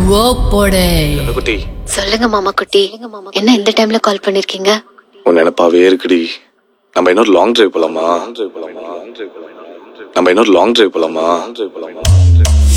போடே. குட்டி சொல்லுங்க மாமா குட்டி, என்ன இந்த டைம்ல கால் பண்ணிருக்கீங்க? உன் நினைப்பாவே இருக்குடி. நம்ம இன்னொரு லாங் டிரைவ் போலாமா?